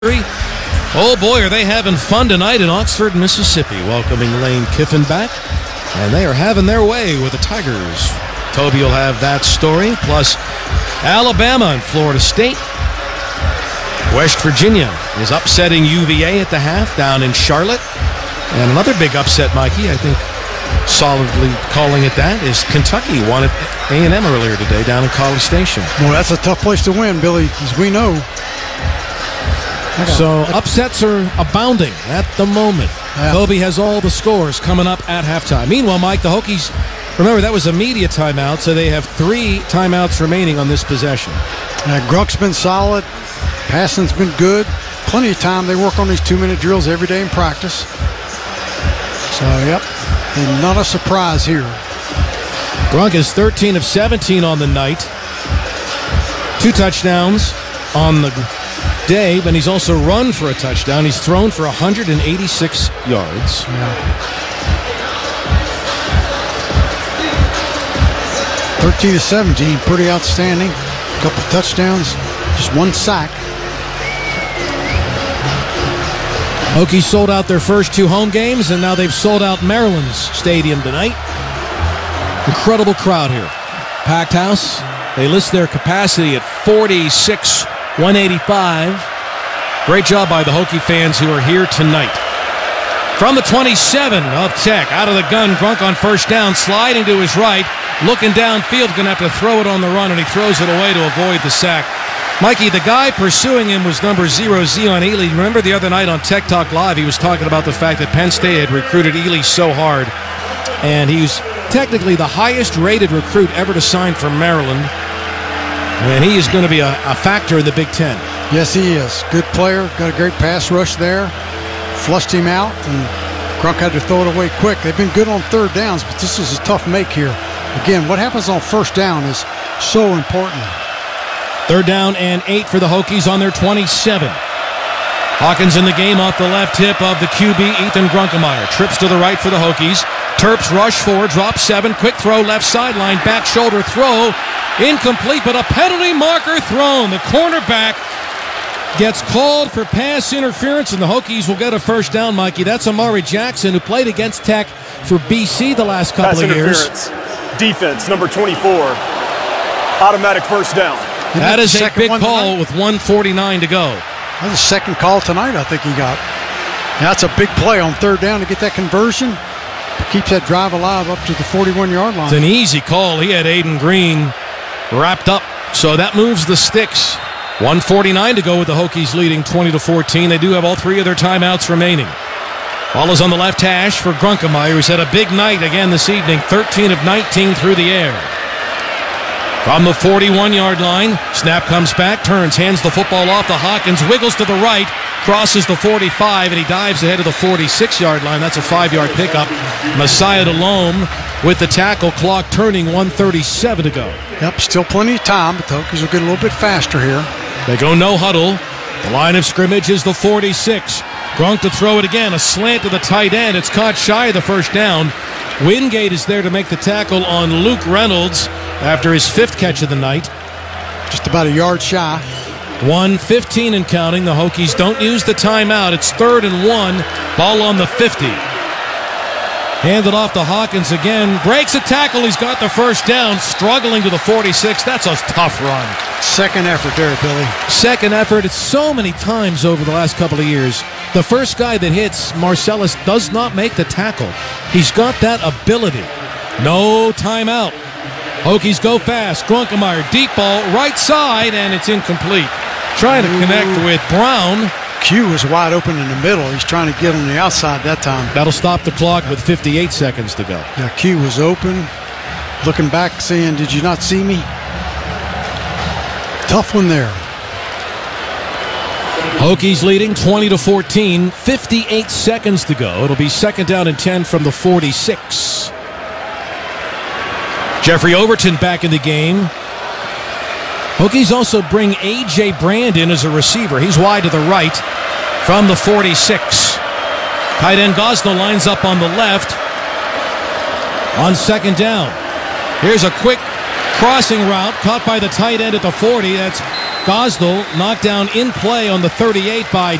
Oh boy, are they having fun tonight in Oxford, Mississippi, welcoming Lane Kiffin back. And they are having their way with the Tigers. Toby will have that story, plus Alabama and Florida State. West Virginia is upsetting UVA at the half down in Charlotte. And another big upset, Mikey, I think solidly calling it that, is Kentucky won at A&M earlier today down in College Station. Well, that's a tough place to win, Billy, as we know. So upsets are abounding at the moment. Yeah. Kobe has all the scores coming up at halftime. Meanwhile, Mike, the Hokies, remember that was a media timeout, so they have 3 timeouts remaining on this possession. Grunk's been solid. Passing's been good. Plenty of time. They work on these 2-minute drills every day in practice. So, yep. And not a surprise here. Grunk is 13 of 17 on the night. 2 touchdowns on the day, but he's also run for a touchdown. He's thrown for 186 yards. Yeah. 13 of 17, pretty outstanding. A couple touchdowns, just 1 sack. Hokies sold out their first 2 home games, and now they've sold out Maryland's stadium tonight. Incredible crowd here. Packed house. They list their capacity at 46,185. Great job by the Hokie fans who are here tonight. From the 27 of Tech, out of the gun, Grunk on first down, sliding to his right, looking downfield, going to have to throw it on the run, and he throws it away to avoid the sack. Mikey, the guy pursuing him was number 0, Zion Ely. Remember the other night on Tech Talk Live, he was talking about the fact that Penn State had recruited Ely so hard, and he was technically the highest-rated recruit ever to sign for Maryland, and he is going to be a factor in the Big Ten. Yes, he is. Good player. Got a great pass rush there. Flushed him out, and Grunk had to throw it away quick. They've been good on third downs, but this is a tough make here. Again, what happens on first down is so important. 3rd down and 8 for the Hokies on their 27. Hawkins in the game off the left hip of the QB, Ethan Grunkemeyer. Trips to the right for the Hokies. Terps rush 4, drop 7, quick throw left sideline, back shoulder throw. Incomplete, but a penalty marker thrown. The cornerback gets called for pass interference, and the Hokies will get a first down, Mikey. That's Amari Jackson, who played against Tech for BC the last couple of years. Defense, number 24. Automatic first down. That is a big call with 1:49 to go. That's the second call tonight, I think he got. That's a big play on third down to get that conversion. Keeps that drive alive up to the 41-yard line. It's an easy call. He had Aiden Green wrapped up, so that moves the sticks. 1:49 to go with the Hokies leading 20-14. They do have all 3 of their timeouts remaining. Ball is on the left hash for Grunkemeyer, who's had a big night again this evening. 13 of 19 through the air. From the 41-yard line, snap comes back, turns, hands the football off to Hawkins, wiggles to the right, crosses the 45, and he dives ahead of the 46-yard line. That's a 5-yard pickup. Messiah Delhomme with the tackle, clock turning, 1:37 to go. Yep, still plenty of time, but the Hokies will get a little bit faster here. They go no huddle. The line of scrimmage is the 46. Grunk to throw it again, a slant to the tight end. It's caught shy of the first down. Wingate is there to make the tackle on Luke Reynolds after his 5th catch of the night. Just about a yard shy. 1:15 and counting. The Hokies don't use the timeout. It's 3rd and 1. Ball on the 50. Handed off to Hawkins again. Breaks a tackle. He's got the first down. Struggling to the 46. That's a tough run. Second effort there, Billy. Second effort. It's so many times over the last couple of years. The first guy that hits, Marcellus, does not make the tackle. He's got that ability. No timeout. Hokies go fast. Grunkemeyer, deep ball, right side, and it's incomplete. Trying to connect with Brown. Q was wide open in the middle. He's trying to get on the outside that time. That'll stop the clock with 58 seconds to go. Yeah, Q was open. Looking back, saying, "Did you not see me?" Tough one there. Hokies leading 20-14. 58 seconds to go. It'll be 2nd down and 10 from the 46. Jeffrey Overton back in the game. Hokies also bring A.J. Brandon as a receiver. He's wide to the right from the 46. Tight end Gosnell lines up on the left on 2nd down. Here's a quick crossing route caught by the tight end at the 40. That's Gosdell knocked down in play on the 38 by